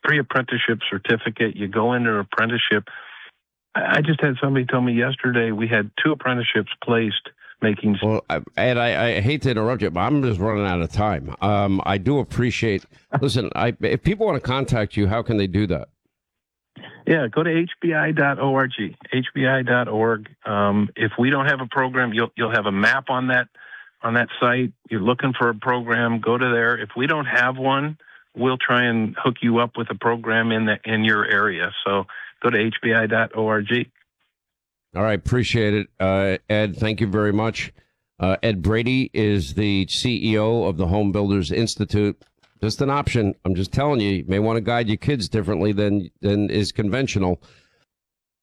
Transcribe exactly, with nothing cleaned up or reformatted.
pre-apprenticeship certificate. You go into an apprenticeship. I just had somebody tell me yesterday we had two apprenticeships placed making. Well, Ed, I, I hate to interrupt you, but I'm just running out of time. Um, I do appreciate. Listen, I, if people want to contact you, how can they do that? Yeah, go to H B I dot org. H B I dot org. Um, if we don't have a program, you'll you'll have a map on that on that site. You're looking for a program, go to there. If we don't have one, we'll try and hook you up with a program in the in your area. So go to H B I dot org. All right, appreciate it, uh, Ed. Thank you very much. Uh, Ed Brady is the C E O of the Home Builders Institute. Just an option. I'm just telling you, you may want to guide your kids differently than than is conventional.